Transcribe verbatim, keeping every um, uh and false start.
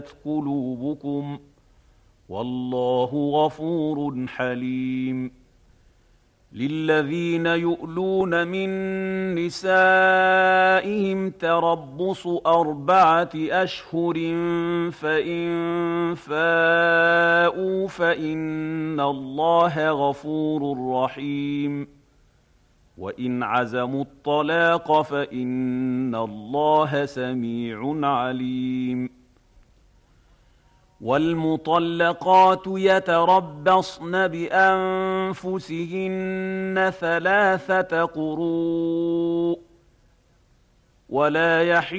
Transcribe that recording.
قلوبكم والله غفور حليم. للذين يؤلون من نسائهم تربص أربعة أشهر فإن فاءوا فإن الله غفور رحيم. وإن عزموا الطلاق فإن الله سميع عليم. والمطلقات يتربصن بأنفسهن ثلاثة قروء ولا يحل